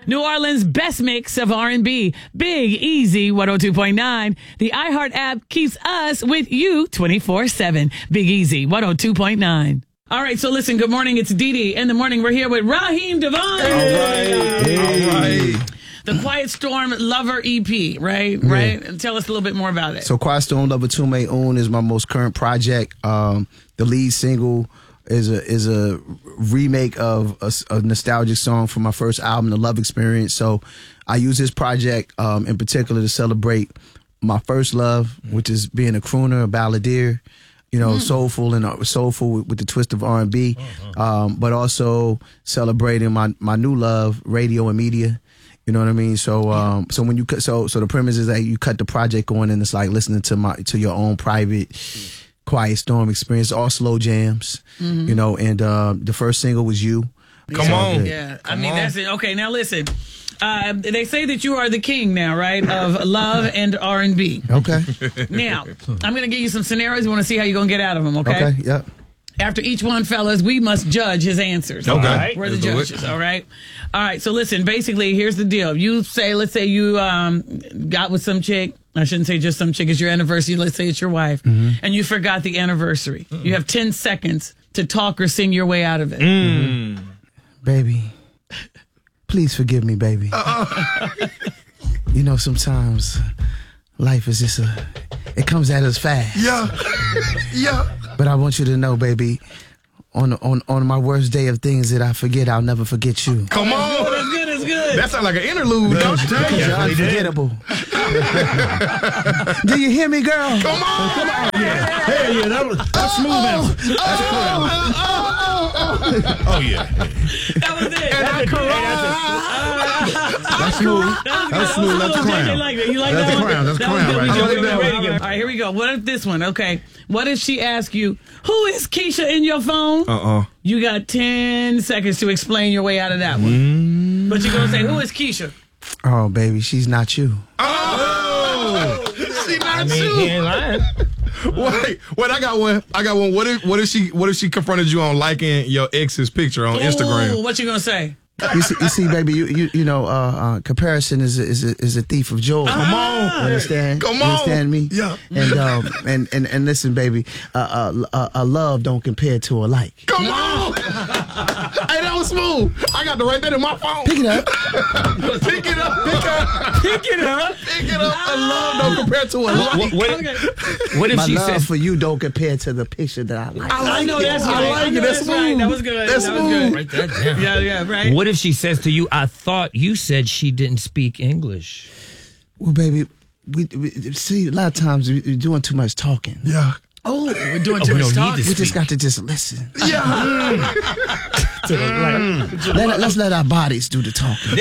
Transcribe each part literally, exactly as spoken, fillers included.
New Orleans' best mix of R and B. Big Easy one oh two point nine. The iHeart app keeps us with you twenty-four seven. Big Easy one oh two point nine. All right, so listen, good morning. It's Dee Dee. In the morning, we're here with Raheem DeVaughn. Hey. All right. Hey. All right. The Quiet Storm Lover E P, right? Yeah. Right? And tell us a little bit more about it. So Quiet Storm Lover two May Un is my most current project. Um, the lead single is a is a remake of a, a nostalgic song from my first album, The Love Experience. So I use this project um, in particular to celebrate my first love, which is being a crooner, a balladeer. You know, mm. soulful and uh, soulful with, with the twist of R and B, uh-huh. um, but also celebrating my, my new love, radio and media. You know what I mean? So, um, so when you cut, so so the premise is that you cut the project on, and it's like listening to my to your own private Quiet Storm experience, all slow jams. Mm-hmm. You know, and uh, the first single was You. Come on, yeah. Come I mean, on. that's it. Okay, now listen. Uh, they say that you are the king now, right, of love and R and B. Okay. Now, I'm going to give you some scenarios. We want to see how you're going to get out of them, okay? Okay, yep. After each one, fellas, we must judge his answers. Okay. All right? We're the Let's do judges, all right? All right, so listen, basically, here's the deal. You say, let's say you um, got with some chick. I shouldn't say just some chick. It's your anniversary. Let's say it's your wife. Mm-hmm. And you forgot the anniversary. Mm-hmm. You have ten seconds to talk or sing your way out of it. Mm. Baby. Please forgive me, baby. Uh-uh. You know, sometimes life is just a, it comes at us fast. Yeah. Yeah. But I want you to know, baby, on on on my worst day of things that I forget, I'll never forget you. Come on. That's good, that's good. That sounds like an interlude, don't you? Because you're unforgettable. Do you hear me, girl? Come on. Come on. Yeah. Hell yeah, that was that's smooth answer. That's cool. Oh, yeah. That was it. And I cried. That's smooth. That's smooth. That's a crown. You like that? You like That's that a one? crown. That's a That was crown good. right We there. did I like good. that one. All right, here we go. What if this one? Okay. What if she asks you, who is Keisha in your phone? Uh-uh. You got ten seconds to explain your way out of that one. Mm. But you're going to say, who is Keisha? Oh, baby, she's not you. Oh! She not I mean, you. he ain't lying. Wait, wait, I got one. I got one. What if what if she what if she confronted you on liking your ex's picture on Ooh, Instagram? what you going to say? You see, you see, baby, you you you know, uh, uh, comparison is a, is a, is a thief of joy. Come on. You understand? Come You on. understand me? Yeah. And um and and, and listen, baby, uh, uh, uh, a love don't compare to a like. Come on. Hey, that was smooth. I got to write that in my phone. Pick it up. Pick it up. Pick up. Pick it up. Pick it up. A love don't compare to a like. What, what, Okay. what if My she love says, for you don't compare to the picture that I like. I like I know it. that's I right. like I know it. That's that's right. smooth. That was good. That's That was smooth. good. write that down. Yeah, yeah, right. What if she says to you, I thought you said she didn't speak English? Well, baby, we, we see a lot of times we- we're doing too much talking. Yeah. Oh, we're doing Oh, too we much don't need talk. this. We just got to just listen. Yeah. Let, let's let our bodies do the talking.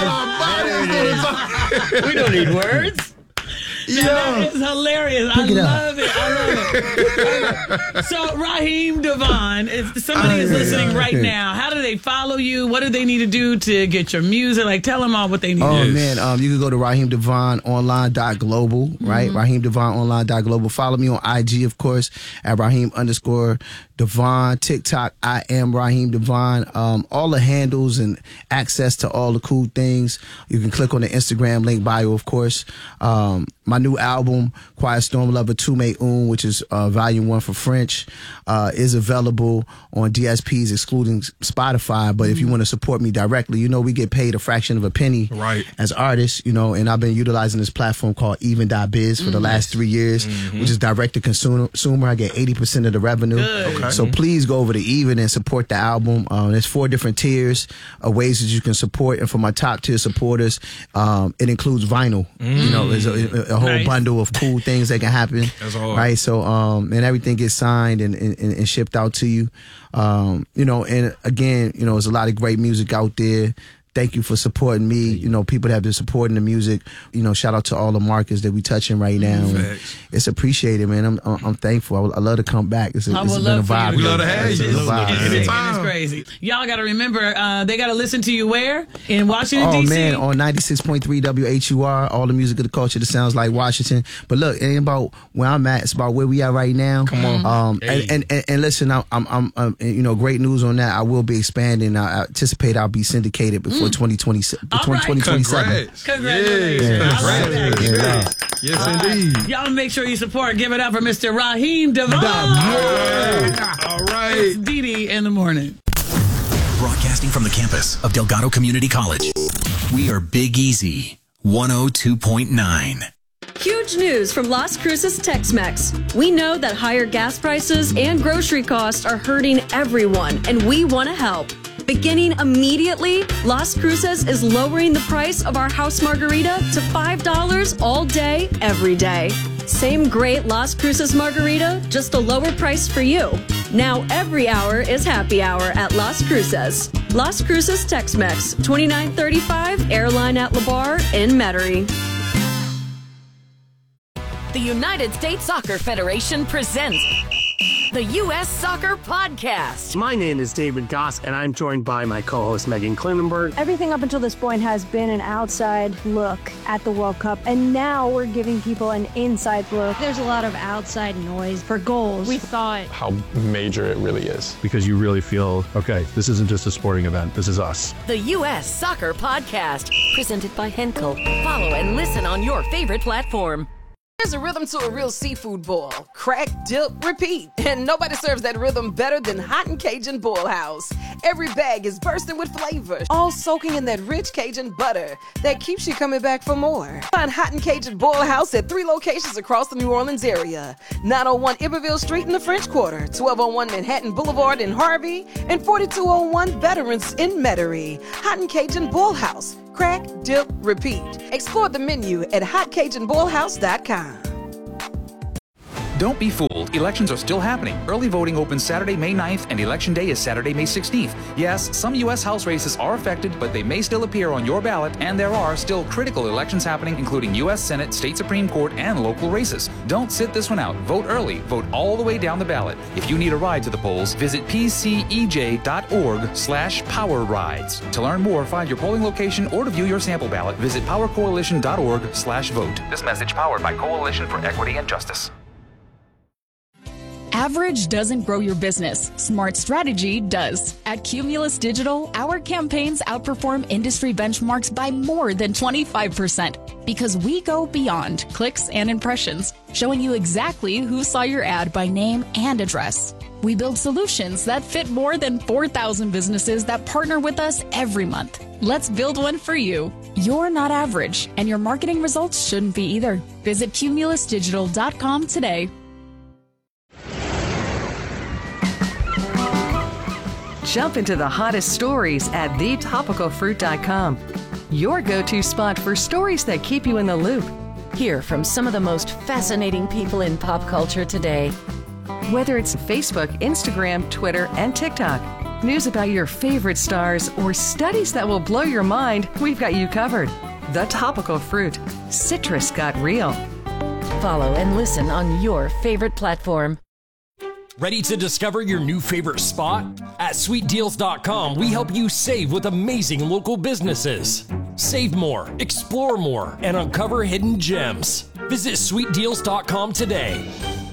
We don't need words. Yeah. It's hilarious. I Pick it up. love it. I love it. So, Raheem DeVaughn, if somebody is listening right now, how do they follow you? What do they need to do to get your music? Like, tell them all what they need Oh to do. man, um, you can go to Raheem Devon online dot global, right? Mm-hmm. Raheem Devon online dot global. Follow me on I G, of course, at Raheem underscore Devon. TikTok, I am Raheem Devon. Um, all the handles and access to all the cool things. You can click on the Instagram link bio, of course. Um, my new album, Quiet Storm Lover two May Un, which is uh, volume one for French, uh, is available on D S Ps, excluding Spotify. But if you want to support me directly, you know we get paid a fraction of a penny Right. as artists, you know, and I've been utilizing this platform called Even dot Biz for the last three years, which is direct to consumer. consumer. I get eighty percent of the revenue. Good. Okay. So please go over to Even and support the album. Um, there's four different tiers of ways that you can support. And for my top tier supporters, um, it includes vinyl. You know, there's a, a whole Nice. bundle of cool things that can happen. That's hard. Right. So, um, and everything gets signed and, and, and shipped out to you. Um, you know, and again, you know, there's a lot of great music out there. Thank you for supporting me. You know, people that have been supporting the music. You know, shout out to all the markets that we touching right now. And Facts. it's appreciated, man. I'm I'm, I'm thankful. I, would- I love to come back. It's, a, I it's would been a love for vibe. you. We love to have It's you. been a It's, vibe. it's, man. it's, Anytime. crazy. Y'all got to remember, uh, they got to listen to you where? In Washington, Oh D C? man, on ninety-six point three W H U R, all the music of the culture that sounds like Washington. But look, it ain't about where I'm at. It's about where we at right now. Come on. Um, Hey. and, and, and and listen, I'm, I'm, I'm, um, you know, great news on that. I will be expanding. I, I anticipate I'll be syndicated before for twenty twenty for All right. twenty twenty-seven. Congrats. Congratulations. Yeah. I like that. Congrats. Yes, All right. indeed. Y'all make sure you support. Give it up for Mister Raheem Devon. Yeah. All right. It's Dee Dee in the morning. Broadcasting from the campus of Delgado Community College. We are Big Easy one oh two point nine. Huge news from Las Cruces Tex-Mex. We know that higher gas prices and grocery costs are hurting everyone, and we want to help. Beginning immediately, Las Cruces is lowering the price of our house margarita to five dollars all day, every day. Same great Las Cruces margarita, just a lower price for you. Now every hour is happy hour at Las Cruces. Las Cruces Tex-Mex, twenty-nine thirty-five Airline at LeBar in Metairie. The United States Soccer Federation presents the U S Soccer Podcast. My name is David Goss, and I'm joined by my co-host Megan Klinenberg. Everything up until this point has been an outside look at the World Cup, and now we're giving people an inside look. There's a lot of outside noise for goals. We thought how major it really is. Because you really feel, okay, this isn't just a sporting event, this is us. The U S Soccer Podcast, presented by Henkel. Follow and listen on your favorite platform. There's a rhythm to a real seafood boil. Crack, dip, repeat. And nobody serves that rhythm better than Hot and Cajun Boil House. Every bag is bursting with flavor, all soaking in that rich Cajun butter that keeps you coming back for more. Find Hot and Cajun Boil House at three locations across the New Orleans area. nine oh one Iberville Street in the French Quarter, twelve oh one Manhattan Boulevard in Harvey, and forty-two oh one Veterans in Metairie. Hot and Cajun Boil House. Crack, dip, repeat. Explore the menu at hot cajun boil house dot com. Don't be fooled. Elections are still happening. Early voting opens Saturday, May ninth, and Election Day is Saturday, May sixteenth. Yes, some U S House races are affected, but they may still appear on your ballot, and there are still critical elections happening, including U S Senate, State Supreme Court, and local races. Don't sit this one out. Vote early. Vote all the way down the ballot. If you need a ride to the polls, visit p c e j dot org slash power rides. To learn more, find your polling location, or to view your sample ballot, visit power coalition dot org slash vote. This message powered by Coalition for Equity and Justice. Average doesn't grow your business. Smart strategy does. At Cumulus Digital, our campaigns outperform industry benchmarks by more than twenty-five percent because we go beyond clicks and impressions, showing you exactly who saw your ad by name and address. We build solutions that fit more than four thousand businesses that partner with us every month. Let's build one for you. You're not average, and your marketing results shouldn't be either. Visit cumulus digital dot com today. Jump into the hottest stories at the topical fruit dot com. Your go-to spot for stories that keep you in the loop. Hear from some of the most fascinating people in pop culture today. Whether it's Facebook, Instagram, Twitter, and TikTok, news about your favorite stars, or studies that will blow your mind, we've got you covered. The Topical Fruit. Citrus got real. Follow and listen on your favorite platform. Ready to discover your new favorite spot? At sweet deals dot com, we help you save with amazing local businesses. Save more, explore more, and uncover hidden gems. Visit sweet deals dot com today.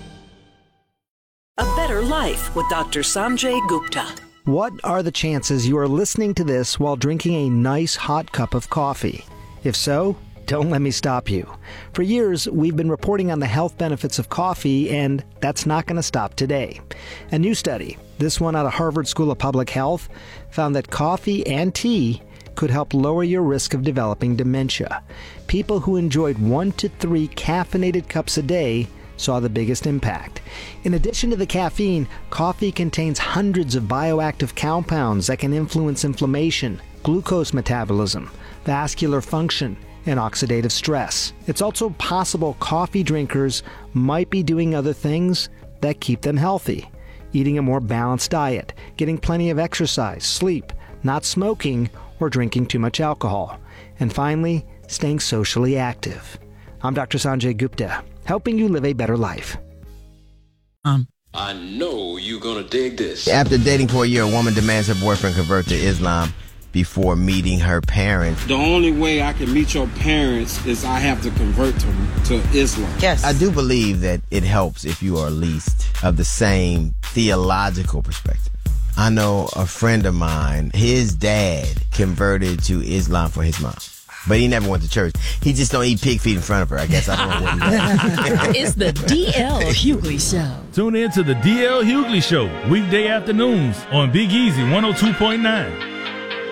A Better Life with Doctor Sanjay Gupta. What are the chances you are listening to this while drinking a nice hot cup of coffee? If so, don't let me stop you. For years, we've been reporting on the health benefits of coffee, and that's not going to stop today. A new study, this one out of Harvard School of Public Health, found that coffee and tea could help lower your risk of developing dementia. People who enjoyed one to three caffeinated cups a day saw the biggest impact. In addition to the caffeine, coffee contains hundreds of bioactive compounds that can influence inflammation, glucose metabolism, vascular function, and oxidative stress. It's also possible coffee drinkers might be doing other things that keep them healthy. Eating a more balanced diet, getting plenty of exercise, sleep, not smoking, or drinking too much alcohol. And finally, staying socially active. I'm Doctor Sanjay Gupta, helping you live a better life. Um. I know you're gonna dig this. After dating for a year, a woman demands her boyfriend convert to Islam before meeting her parents. The only way I can meet your parents is I have to convert to, to Islam. Yes. I do believe that it helps if you are at least of the same theological perspective. I know a friend of mine, his dad converted to Islam for his mom. But he never went to church. He just don't eat pig feet in front of her, I guess. I don't know what he It's the D L Hughley Show. Tune in to the D L Hughley Show, weekday afternoons on Big Easy one oh two point nine.